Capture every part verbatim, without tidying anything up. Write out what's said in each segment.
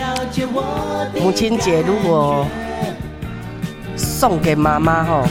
母亲节如果送给妈妈哈，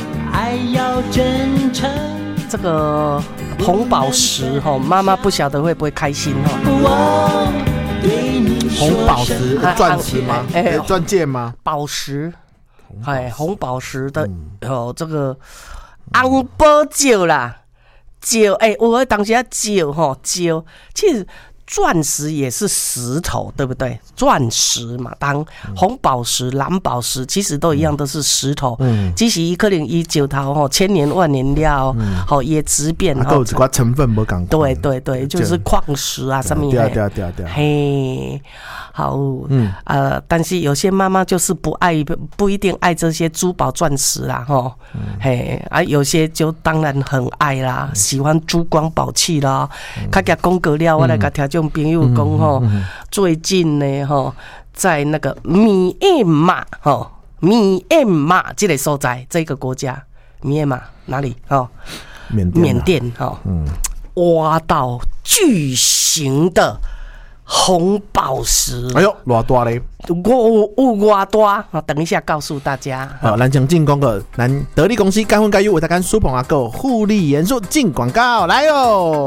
这个红宝石哈，妈妈不晓得会不会开心哈。 红宝石钻石吗？哎，钻戒吗？ 宝石，哎，红宝石的哦，这个红宝石啦，石哎，我当时啊石哈石，其实。钻石也是石头，对不对？钻石嘛，当红宝石、蓝宝石其实都一样，都是石头。嗯，只是可能伊石头吼，千年万年了，好、嗯、也质变哈。有一寡成分不同。 对对对，就是矿石啊什么的。 对对对对。 嘿，好，嗯呃，但是有些妈妈就是不爱，不一定爱这些珠宝钻石啦，吼、嗯，嘿啊，有些就当然很爱啦，嗯、喜欢珠光宝气啦。较加讲过了，我来甲听众朋友讲吼，最近呢吼，在那个米亚马吼，米亚马这个所在，这个国家，米亚马哪里吼？ 缅甸， 缅甸吼，嗯，挖到巨型的红宝石。 哎呦，偌大嘞！ 我有偌大，我等一下告诉大家。 好，咱将进广告，咱得力公司干婚干优为大家苏鹏阿哥护理元素进广告来哟。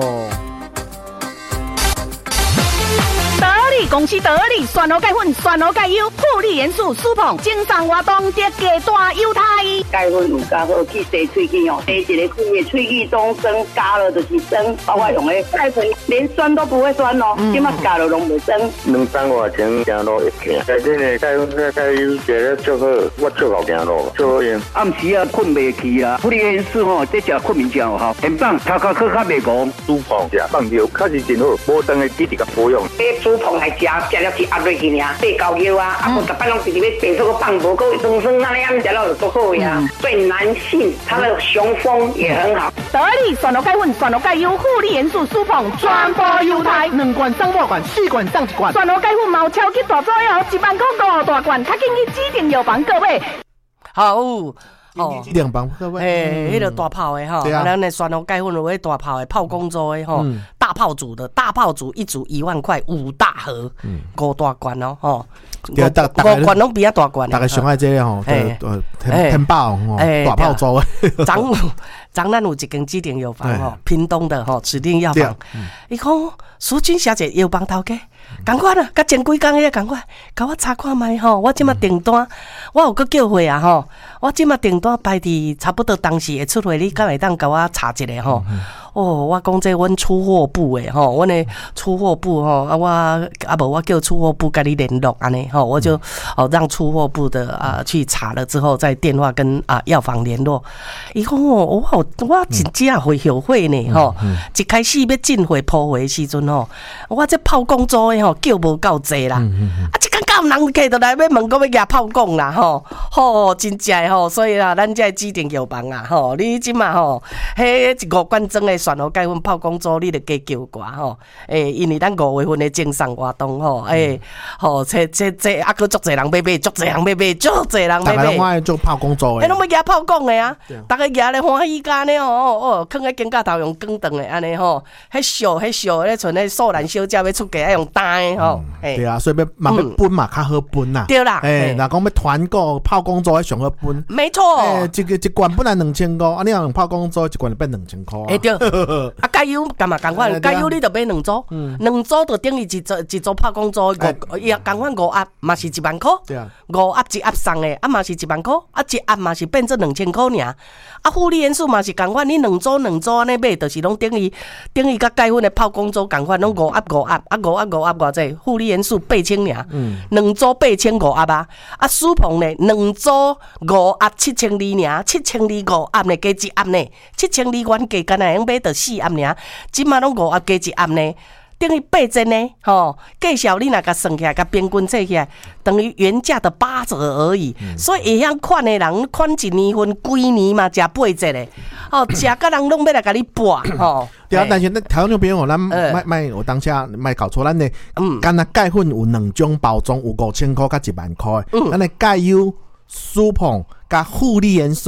得力公司得力酸蚵钙粉、酸蚵钙优、护理元素、舒膨，精上活动得加大优待。 钙粉有加好去洗喙齿哦，洗一个喙的喙齿中酸加了就是酸，包括用的钙粉连酸都不会酸哦，今麦加了拢袂酸。 两三外前行路会痛，内底的钙粉跟钙优食了足好，我足好行路，足好用。 暗时啊困袂去啦，护理元素吼，这食困眠真有效，很棒，头壳壳较袂戆， 舒膨食放尿确实真好，无当的记得甲保养。 这舒膨来食，食了是压落去尔，被高腰啊，啊，不，逐摆拢直直要变做个棒无够酸酸那样，食了就足好呀。对男性，他的雄风也很好。 得力酸蚵钙粉、酸蚵钙优、护理元素、舒膨，全部优待，两罐送五罐，四罐送一罐。酸蚵钙粉毛超级大作哟，一万块五大罐，较紧去指定药房购买。 好。 哦，两帮各位， 哎，迄个大炮的哈，咱的酸蚵钙粉有迄大炮的炮工做的吼，大炮组的大炮组一组一万块，五大盒，五大罐哦，吼，五罐拢比较大罐。 大概上海这个吼，很很爆吼，大炮做的。 咱咱咱有一间指定药房吼，屏东的吼指定药房，伊讲淑君小姐药房头家。赶快啦，甲前几工迄个赶快，甲我查看卖吼，我即马订单，我有搁叫货啊吼，我即马订单排伫差不多当时会出货，你敢会当甲我查一下吼？哦，我讲这阮出货部诶吼，阮的出货部吼，啊我啊无我叫出货部甲你联络安尼吼，我就哦让出货部的啊去查了之后，再电话跟啊药房联络。伊讲哦，我我真正会后悔呢吼，一开始要进货铺货的时阵吼，我这炮工做诶吼叫无够济啦，啊即间有人客倒来要问，我要举炮讲啦吼，吼真正吼，所以啦，咱这指定药房啊吼，你即马吼，迄五罐装诶。酸蚵钙粉泡工作，你就加叫我吼。诶、欸，因为咱五月份的精神活动吼，诶、欸，吼，这这这啊，佫足侪人要买，足侪人要买，足侪人要买。 大家拢爱做泡工作诶， 诶，拢要举泡讲诶啊，大家举咧欢喜干咧吼，哦，放喺肩胛头用光灯诶安尼吼，迄烧迄烧咧像迄素兰小姐要出价要用担诶吼。 对啊，所以要嘛要分嘛较好分呐。 对啦， 诶，若讲要团购泡工作，迄上好分。 没错。 诶，一个一罐本来两千块，啊，你若用泡工作，一罐就变两千块。 诶，对。啊，钙优干嘛？赶快，钙优你就买两组，两组就等于一组一组泡工组，五也赶快五盒，嘛是一万块。五盒一盒送的，啊嘛是一万块，啊一盒嘛是变做两千块尔。啊，护理元素嘛是赶快，你两组两组安尼买，就是拢等于等于甲钙粉的泡工组赶快，拢五盒五盒，啊五盒五盒偌济？护理元素八千尔，两组八千五盒啊。啊，舒膨呢，两组五盒七千二尔，七千二五盒呢加一盒呢，七千二元加干那用买到四盒尔，即马拢五盒加一盒呢。等于八千呢，吼，介绍你若甲算起来，甲平均算起来，等于原价的八折而已。嗯、所以会晓款的人，款一年份、几年嘛，食八折的，哦，食甲人拢要来甲你搏，吼。 对啊，但是咱台湾这边哦，咱卖卖有当下卖搞错，咱的干那钙粉有两种包装，有五千块甲一万块，咱的钙优、舒膨甲护理元素。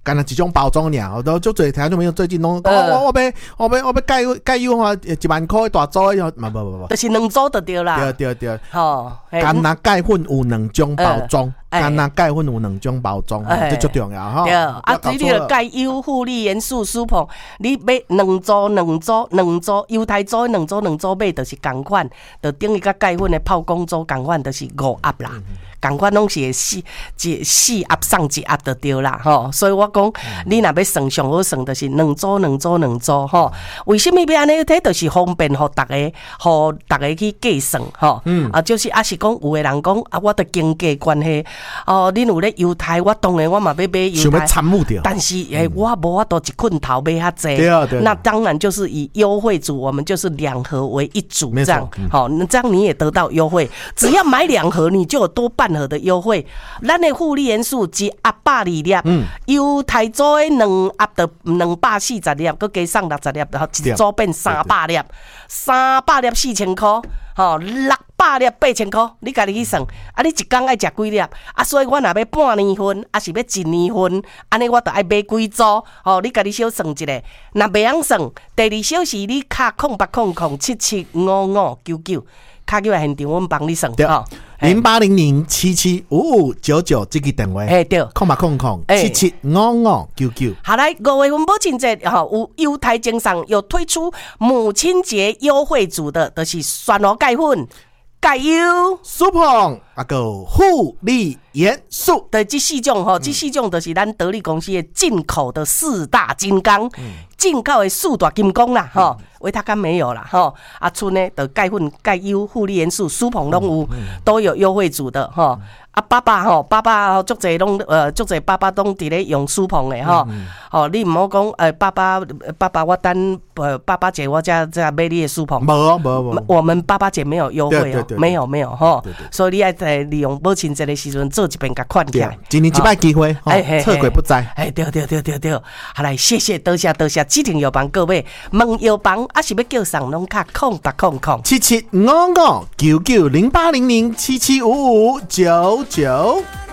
干那一种包装尔，都就最听就没有最近拢讲我我要我要我要盖盖优化一万块大组的，唔不不不， 就是两组就对啦。 对对对， 吼， 干那钙粉有两种包装，干那钙粉有两种包装，这最重要哈。 对，啊，对你个钙优护理元素舒膨，你买两组两组两组犹太组两组两组买，就是共款，就等于甲钙粉的泡公组共款，就是五盒啦。共款拢是四一四盒送一盒就对啦，吼。所以我讲，你若要算上好算，就是两组两组两组吼。为什么要安尼？这就是方便，互大家，互大家去计算吼。嗯。啊，就是啊是讲，有的人讲啊，我的经济关系，哦，恁有咧犹太，我当然我嘛要买犹太。 想要参悟掉。 但是诶，我无法度一捆头买遐济。 对啊对。 那当然就是以优惠组，我们就是两盒为一组这样。好，那这样你也得到优惠，只要买两盒，你就有多半盒的优惠。咱的护理元素一盒百二粒，犹太组的两盒的两百四十粒，佮加送六十粒，然后一组变三百粒，三百粒四千块，吼，六百粒八千块，你家己去算。啊，你一工爱食几粒？啊，所以我若要半年份，啊是要一年份，安尼我就爱买几组，吼，你家己小算一下。若袂晓算，第二小时你卡空八空空七七五五九九。卡叫来现场，我们帮你算哈。 零八零零七七五五九九这个电话， 哎对， 空八空空七七五五九九。 好来，五月份母亲节哈，有犹太经商有推出母亲节优惠组的，就是酸螺钙粉、钙优、 舒膨啊个护理元素的这四种哈，这四种就是咱得力公司的进口的四大金刚。进口的四大金刚啦，吼，维他甘没有啦，吼，啊，剩呢的钙粉、钙优、护理元素、舒膨拢有，都有优惠组的，吼。啊，爸爸吼，爸爸足侪拢呃，足侪爸爸拢伫咧用舒膨的吼，吼，你唔好讲呃，爸爸爸爸我等呃爸爸节我才才买你的舒膨， 无无无， 我们爸爸节没有优惠哦，没有没有吼，所以你爱在利用母亲节的时阵做一遍甲款起来， 今年一摆机会，哎，错过不再， 哎，对对对对对，好来，谢谢多谢多谢，指定药房各位，问药房啊是要叫上拢卡空八空空七七五五九九零八零零七七五五九九。